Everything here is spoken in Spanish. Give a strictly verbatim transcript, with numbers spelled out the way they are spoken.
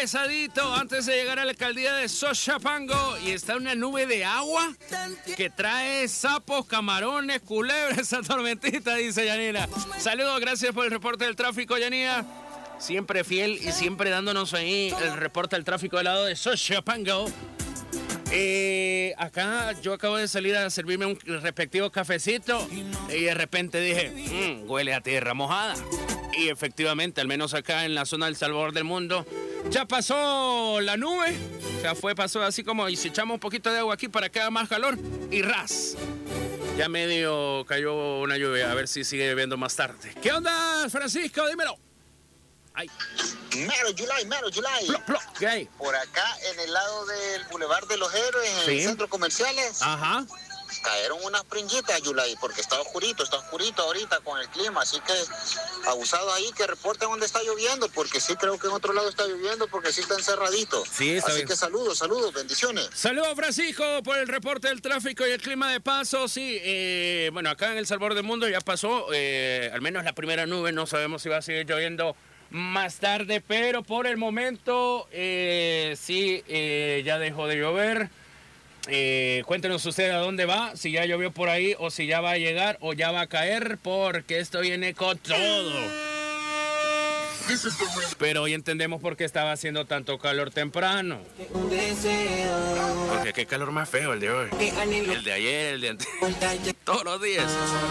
pesadito antes de llegar a la alcaldía de Xochapango y está una nube de agua que trae sapos, camarones, culebras, esa tormentita, dice Yanira. Saludos, gracias por el reporte del tráfico, Yanira. Siempre fiel y siempre dándonos ahí el reporte del tráfico del lado de Xochapango. Eh, acá yo acabo de salir a servirme un respectivo cafecito y de repente dije, mmm, huele a tierra mojada. Y efectivamente, al menos acá en la zona del Salvador del Mundo, ya pasó la nube. O sea, fue, pasó así como, y si echamos un poquito de agua aquí para que haga más calor, y ras. Ya medio cayó una lluvia, a ver si sigue lloviendo más tarde. ¿Qué onda, Francisco? Dímelo. Ay. Mero July, Mero July. Plop, plop. ¿Qué hay? Por acá, en el lado del Boulevard de los Héroes, en Sí. el centro comerciales, Ajá. cayeron unas pringuitas, July, porque está oscurito, está oscurito ahorita con el clima, así que abusado ahí, que reporten dónde está lloviendo, porque sí creo que en otro lado está lloviendo, porque sí está encerradito. Sí, está así bien. que saludos, saludos, bendiciones. Saludos, Francisco, por el reporte del tráfico y el clima de paso. Sí, eh, bueno, acá en El Salvador del Mundo ya pasó, eh, al menos la primera nube, no sabemos si va a seguir lloviendo más tarde, pero por el momento eh, sí, eh, ya dejó de llover. Eh, cuéntenos usted a dónde va, si ya llovió por ahí o si ya va a llegar o ya va a caer, porque esto viene con todo. Pero hoy entendemos por qué estaba haciendo tanto calor temprano. Porque qué calor más feo el de hoy. El de ayer, el de antes. Todos los días.